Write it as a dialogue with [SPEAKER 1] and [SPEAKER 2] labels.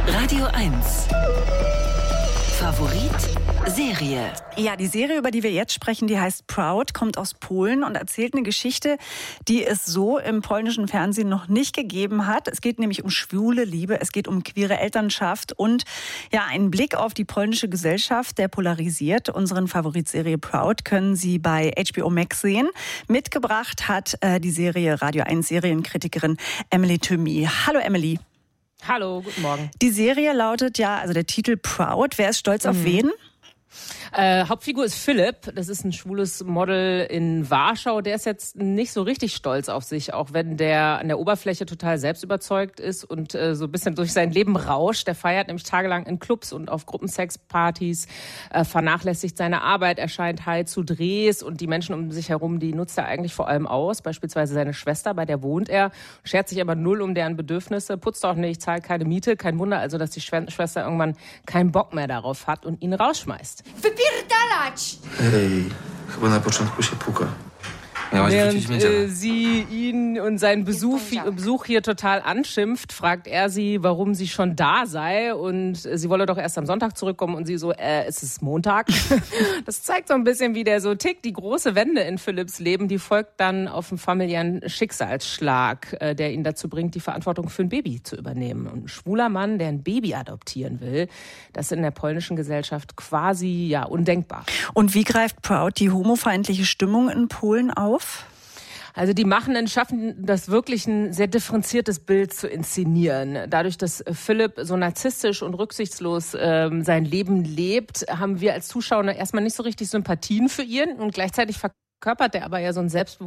[SPEAKER 1] Radio 1. Favorit Serie.
[SPEAKER 2] Ja, die Serie, über die wir jetzt sprechen, die heißt Proud, kommt aus Polen und erzählt eine Geschichte, die es so im polnischen Fernsehen noch nicht gegeben hat. Es geht nämlich um schwule Liebe, es geht um queere Elternschaft und ja, einen Blick auf die polnische Gesellschaft, der polarisiert. Unseren Favoritserie Proud können Sie bei HBO Max sehen. Mitgebracht hat die Serie Radio 1 Serienkritikerin Emily Thömi. Hallo Emily.
[SPEAKER 3] Hallo, guten Morgen.
[SPEAKER 2] Die Serie lautet ja, also der Titel Proud. Wer ist stolz auf wen?
[SPEAKER 3] Hauptfigur ist Philipp, das ist ein schwules Model in Warschau. Der ist jetzt nicht so richtig stolz auf sich, auch wenn der an der Oberfläche total selbstüberzeugt ist und so ein bisschen durch sein Leben rauscht. Der feiert nämlich tagelang in Clubs und auf Gruppensexpartys, vernachlässigt seine Arbeit, erscheint halt zu Drehs und die Menschen um sich herum, die nutzt er eigentlich vor allem aus. Beispielsweise seine Schwester, bei der wohnt er, schert sich aber null um deren Bedürfnisse, putzt auch nicht, zahlt keine Miete. Kein Wunder also, dass die Schwester irgendwann keinen Bock mehr darauf hat und ihn rausschmeißt.
[SPEAKER 4] Wypierdalać!
[SPEAKER 5] Hej, chyba na początku się puka.
[SPEAKER 3] Während sie ihn und seinen Besuch hier total anschimpft, fragt er sie, warum sie schon da sei und sie wolle doch erst am Sonntag zurückkommen und sie so, es ist Montag. Das zeigt so ein bisschen, wie der so tickt. Die große Wende in Philipps Leben, die folgt dann auf einen familiären Schicksalsschlag, der ihn dazu bringt, die Verantwortung für ein Baby zu übernehmen. Und ein schwuler Mann, der ein Baby adoptieren will, das ist in der polnischen Gesellschaft quasi ja undenkbar.
[SPEAKER 2] Und wie greift Proud die homofeindliche Stimmung in Polen auf?
[SPEAKER 3] Also die Machenden schaffen das wirklich, ein sehr differenziertes Bild zu inszenieren. Dadurch, dass Philipp so narzisstisch und rücksichtslos sein Leben lebt, haben wir als Zuschauer erstmal nicht so richtig Sympathien für ihn und gleichzeitig verkörpert er aber ja so ein